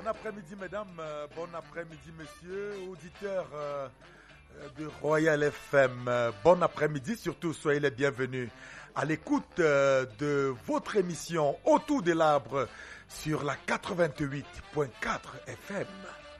Bon après-midi, mesdames, bon après-midi, messieurs, auditeurs de Royal FM. Bon après-midi, surtout, soyez les bienvenus à l'écoute de votre émission Autour de l'arbre sur la 88.4 FM.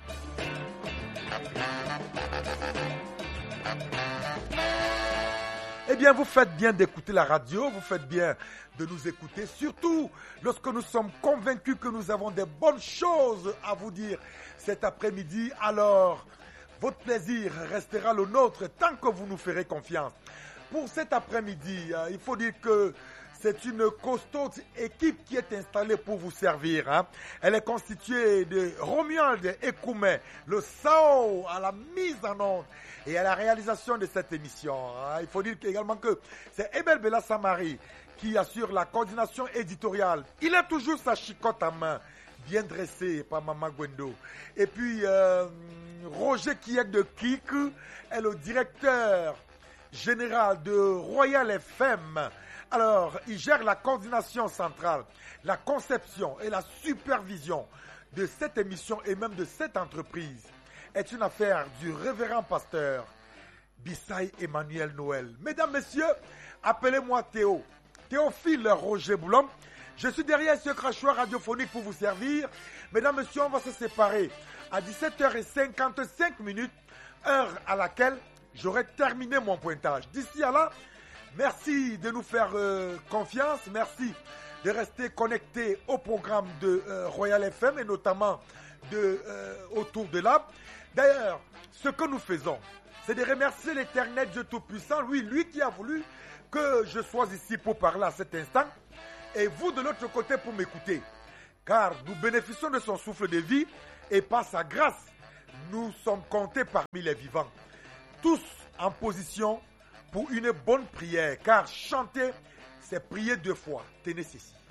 Eh bien, vous faites bien d'écouter la radio, vous faites bien de nous écouter, surtout lorsque nous sommes convaincus que nous avons des bonnes choses à vous dire cet après-midi. Alors, votre plaisir restera le nôtre tant que vous nous ferez confiance. Pour cet après-midi, il faut dire que c'est une costaud équipe qui est installée pour vous servir. Hein. Elle est constituée de Romuald Ekoumé, le SAO à la mise en onde et à la réalisation de cette émission. Hein. Il faut dire également que c'est Ebel Bella Samari qui assure la coordination éditoriale. Il a toujours sa chicotte à main, bien dressée par Maman Gwendo. Et puis, Roger Kiek de Kik est le directeur général de Royal FM. Alors, il gère la coordination centrale, la conception et la supervision de cette émission et même de cette entreprise est une affaire du révérend pasteur Bissaï Emmanuel Noël. Mesdames, messieurs, appelez-moi Théo. Théophile Roger Boulom. Je suis derrière ce crachoir radiophonique pour vous servir. Mesdames, messieurs, on va se séparer à 17h55, heure à laquelle j'aurai terminé mon pointage. D'ici à là, merci de nous faire confiance. Merci de rester connectés au programme de Royal FM et notamment autour de l'arbre. D'ailleurs, ce que nous faisons, c'est de remercier l'Éternel Dieu Tout-Puissant, lui qui a voulu que je sois ici pour parler à cet instant, et vous de l'autre côté pour m'écouter. Car nous bénéficions de son souffle de vie et par sa grâce, nous sommes comptés parmi les vivants. Tous en position pour une bonne prière, car chanter, c'est prier 2 fois. Tenez ceci.